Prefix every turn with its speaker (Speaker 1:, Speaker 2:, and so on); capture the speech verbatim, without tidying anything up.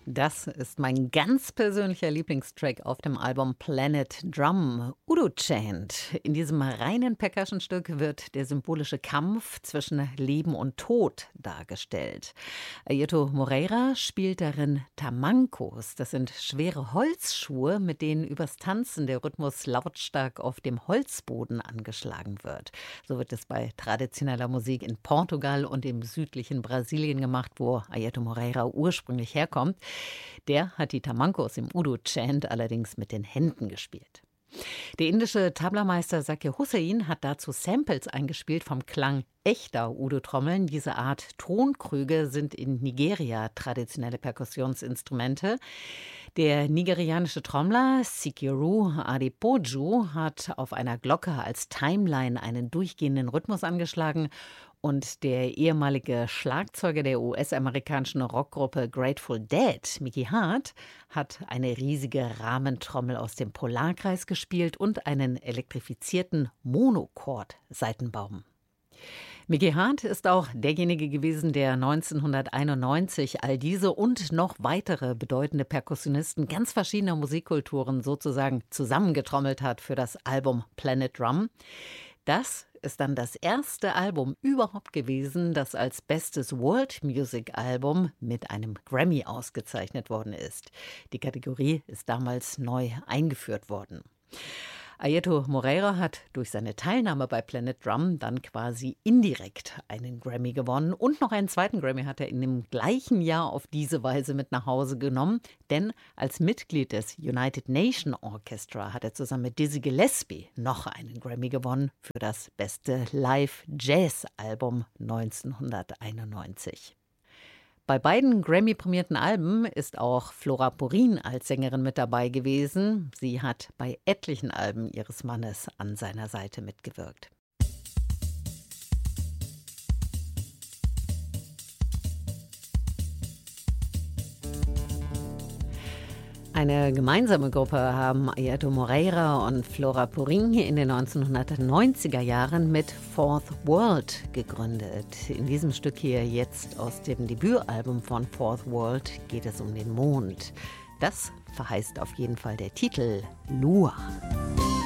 Speaker 1: Das ist mein ganz persönlicher Lieblingstrack auf dem Album Planet Drum, Udo Chant. In diesem reinen Percussion-Stück wird der symbolische Kampf zwischen Leben und Tod dargestellt. Airto Moreira spielt darin Tamancos. Das sind schwere Holzschuhe, mit denen übers Tanzen der Rhythmus lautstark auf dem Holzboden angeschlagen wird. So wird es bei traditioneller Musik in Portugal und im südlichen Brasilien gemacht, wo Airto Moreira ursprünglich herkommt. Der hat die Tamancos im Udo Chant allerdings mit den Händen gespielt. Der indische Tablameister Zakir Hussain hat dazu Samples eingespielt vom Klang echter Udo-Trommeln. Diese Art Tonkrüge sind in Nigeria traditionelle Perkussionsinstrumente. Der nigerianische Trommler Sikiru Adepoju hat auf einer Glocke als Timeline einen durchgehenden Rhythmus angeschlagen. Und der ehemalige Schlagzeuger der U S-amerikanischen Rockgruppe Grateful Dead, Mickey Hart, hat eine riesige Rahmentrommel aus dem Polarkreis gespielt und einen elektrifizierten Monochord-Saitenbaum. Mickey Hart ist auch derjenige gewesen, der neunzehnhunderteinundneunzig all diese und noch weitere bedeutende Perkussionisten ganz verschiedener Musikkulturen sozusagen zusammengetrommelt hat für das Album Planet Drum. Das ist dann das erste Album überhaupt gewesen, das als bestes World Music Album mit einem Grammy ausgezeichnet worden ist. Die Kategorie ist damals neu eingeführt worden. Airto Moreira hat durch seine Teilnahme bei Planet Drum dann quasi indirekt einen Grammy gewonnen. Und noch einen zweiten Grammy hat er in dem gleichen Jahr auf diese Weise mit nach Hause genommen. Denn als Mitglied des United Nation Orchestra hat er zusammen mit Dizzy Gillespie noch einen Grammy gewonnen für das beste Live-Jazz-Album neunzehnhunderteinundneunzig. Bei beiden Grammy-prämierten Alben ist auch Flora Purin als Sängerin mit dabei gewesen. Sie hat bei etlichen Alben ihres Mannes an seiner Seite mitgewirkt. Eine gemeinsame Gruppe haben Airto Moreira und Flora Purin in den neunzehnhundertneunziger Jahren mit Fourth World gegründet. In diesem Stück hier jetzt aus dem Debütalbum von Fourth World geht es um den Mond. Das verheißt auf jeden Fall der Titel Lua.